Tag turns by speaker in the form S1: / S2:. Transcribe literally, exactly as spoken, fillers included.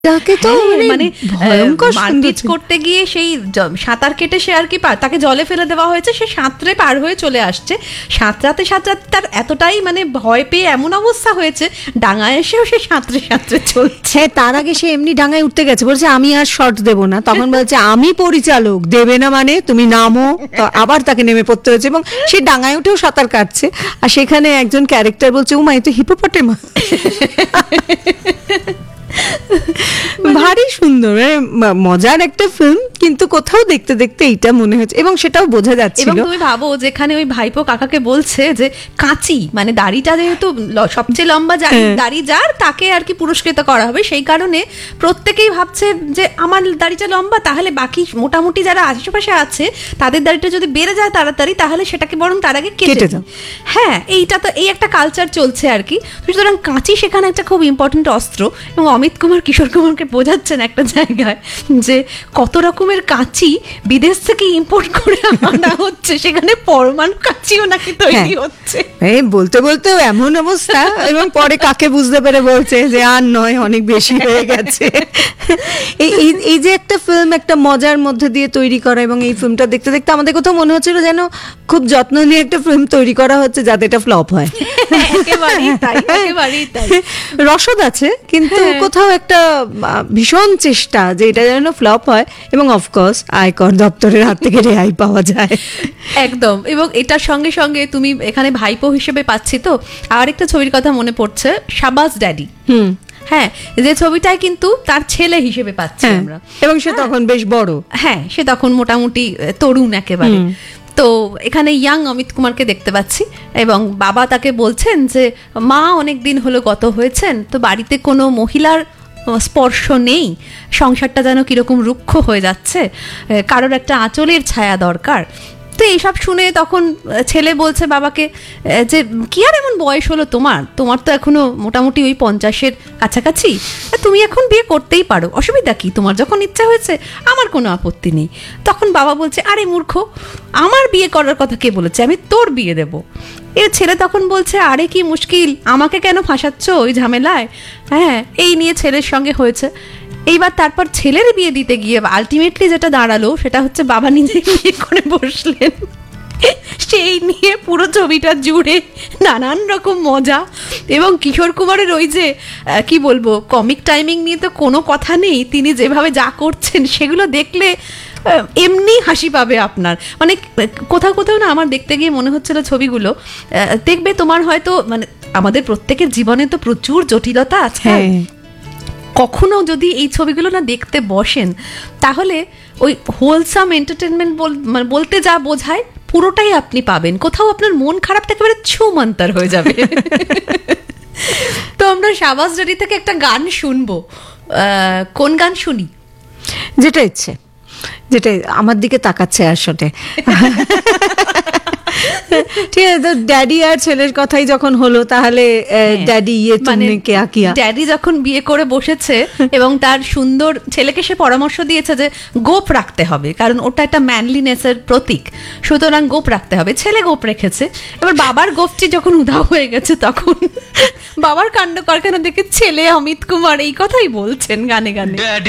S1: তাকে তো মানে ভয়ঙ্কর
S2: মারপিট করতে গিয়ে সেই সাঁতার কেটে সে আর কি তাকে জলে ফেলে দেওয়া হয়েছে, সে সাঁতরে পার হয়ে চলে আসছে, সাঁতরাতে সাঁতরাতে তার এতটাই মানে ভয় পেয়ে এমন অবস্থা হয়েছে ডাঙায় এসেও সে সাঁতরে সাঁতরে চলছে।
S1: তার আগে সে এমনি ডাঙায় উঠতে গেছে, বলছে আমি আর শর্ট দেবো না, তখন বলছে আমি পরিচালক, দেবে না মানে তুমি নামো, আবার তাকে নেমে পড়তে হয়েছে এবং সে ডাঙায় উঠেও সাঁতার কাটছে। আর সেখানে একজন ক্যারেক্টার বলছে ও মা এ তো হিপোপটেমাস। ভারী সুন্দর, মজার একটা ফিল্ম, কিন্তু কোথাও দেখতে দেখতে এইটা মনে হচ্ছে এবং সেটাও বোঝা যাচ্ছে।
S2: এবং তুমি ভাবো যেখানে ওই ভাইপো কাকাকে বলছে যে কাঁচি মানে দাড়িটা যেহেতু সবচেয়ে লম্বা দাড়ি যার তাকে আর কি পুরস্কৃত করা হবে, সেই কারণে প্রত্যেকেই ভাবছে যে আমার দাড়িটা লম্বা, তাহলে বাকি মোটামুটি যারা আশেপাশে আছে তাদের দাড়িটা যদি বেড়ে যায় তাড়াতাড়ি তাহলে সেটাকে বরং তার আগে কেটে দাও। হ্যাঁ, এইটা তো এই একটা কালচার চলছে আর কি। সুতরাং কাঁচি সেখানে একটা খুব ইম্পর্টেন্ট অস্ত্র। এবং অমিত কুমার কিশোর কুমারকে বোঝাচ্ছেন একটা জায়গায় যে কত রকমের কাঁচি বিদেশ থেকে ইম্পোর্ট করে আনা হচ্ছে, সেখানে পরমাণু কাঁচিও নাকি তৈরি হচ্ছে।
S1: এই বলতে বলতেও এমন অবস্থা, এবং পরে কাকে বুঝতে পেরে বলছে যে আর নয়, অনেক বেশি হয়ে গেছে। এই এই যে একটা ফিল্ম একটা মজার মধ্যে দিয়ে তৈরি করা, এবং এই ফিল্মটা দেখতে দেখতে আমাদের কোথাও মনে হচ্ছিল যেন খুব যত্ন নিয়ে একটা ফিল্ম তৈরি করা হচ্ছে যাতে এটা ফ্লপ হয়। রসদ আছে কিন্তু কোথাও একটা ভীষণ চেষ্টা যে এটা যেন ফ্লপ হয় এবং অফকোর্স আয়কর দপ্তরের হাত থেকে রেহাই পাওয়া যায়।
S2: একদম। এবং এটার সঙ্গে সঙ্গে তুমি এখানে ভাইপো হিসেবে পাচ্ছি তো আর একটা ছবির কথা মনে পড়ছে, শাবাজ ড্যাডি। হুম হ্যাঁ, যে ছবিটায় কিন্তু তার ছেলে হিসেবে পাচ্ছি আমরা,
S1: এবং সে তখন বেশ বড়।
S2: হ্যাঁ, সে তখন মোটামুটি তরুণ একেবারে। তো এখানে ইয়াং অমিত কুমারকে দেখতে পাচ্ছি এবং বাবা তাকে বলছেন যে মা অনেক দিন হলো গত হয়েছেন, তো বাড়িতে কোনো মহিলার স্পর্শ নেই, সংসারটা যেন কিরকম রুক্ষ হয়ে যাচ্ছে, কারোর একটা আঁচলের ছায়া দরকার। তো এইসব শুনে তখন ছেলে বলছে বাবাকে যে কি আর এমন বয়স হলো তোমার, তোমার তো এখনো মোটামুটি ওই পঞ্চাশের কাছাকাছি, তুমি এখন বিয়ে করতেই পারো, অসুবিধা কি, তোমার যখন ইচ্ছা হয়েছে আমার কোনো আপত্তি নেই। তখন বাবা বলছে আরে মূর্খ, আমার বিয়ে করার কথা কে বলেছে, আমি তোর বিয়ে দেবো। এর ছেলে তখন বলছে আরে কি মুশকিল, আমাকে কেন ফাঁসাচ্ছ ওই ঝামেলায়। হ্যাঁ, এই নিয়ে ছেলের সঙ্গে হয়েছে। এইবার তারপর ছেলের বিয়ে দিতে গিয়ে আলটিমেটলি যেটা দাঁড়ালো সেটা হচ্ছে বাবা নিজে বিয়ে করে বসলেন। সেই নিয়ে পুরো ছবিটা জুড়ে নানান রকম মজা, এবং কিশোর কুমারের ওই যে কি বলবো কমিক টাইমিং নিয়ে তো কোনো কথা নেই, তিনি যেভাবে যা করছেন সেগুলো দেখলে এমনি হাসি পাবে আপনার। মানে কোথাও কোথাও না আমার দেখতে গিয়ে মনে হচ্ছিল ছবিগুলো দেখবে তোমার হয়তো মানে আমাদের প্রত্যেকের জীবনে তো প্রচুর জটিলতা আছে, কখনো যদি এই ছবিগুলো না দেখতে বসেন তাহলে ওই হোলসাম এন্টারটেনমেন্ট বলতে যা বোঝায় পুরোটাই আপনি পাবেন, কোথাও আপনার মন খারাপটা একেবারে ছুমন্তর হয়ে যাবে। তো আমরা শাবাজ ড্যাডি থেকে একটা গান শুনবো, কোন গান শুনি?
S1: যেটা ইচ্ছে, যেটা আমার দিকে তাকাচ্ছে আসলে। ঠিক আছে, তো ড্যাডি আর ছেলের কথাই যখন হলো তাহলে ড্যাডি ইয়ে তুমনে কিয়া কিয়া,
S2: ড্যাডি যখন বিয়ে করে বসেছে এবং তার সুন্দর ছেলেকে সে পরামর্শ দিয়েছে যে গোপ রাখতে হবে, কারণ ওটা একটা ম্যানলিনেসের প্রতীক, সুতরাং গোপ রাখতে হবে। ছেলে গোপ রেখেছে, এবার বাবার গোপটি যখন উধাও হয়ে গেছে তখন বাবার কাণ্ড কারখানা দেখে ছেলে অমিত কুমার এই কথাই বলছেন গানে গানে।